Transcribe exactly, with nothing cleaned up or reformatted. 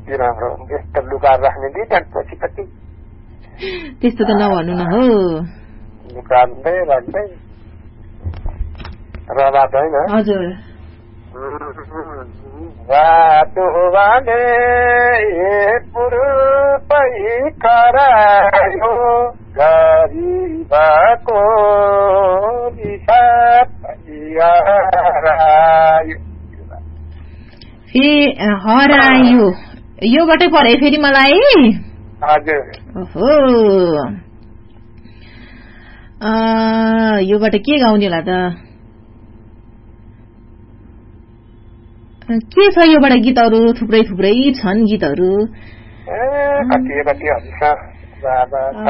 कति राम्रो यस्तो लुगा राख्ने दि त्यसपछि कति त्यस्तो त नभन्नु न हो लुकाउँदै राख्दै रमात होइन हजुर रातो वाले पुरुपै करायो गरिबको फेरि हरायो योबाटै परे फेरि मलाई हजुर ओहो योबाट के गाउने होला त के छ योबाट गीतहरू थुप्रै थुप्रै छन् गीतहरू ए कति कति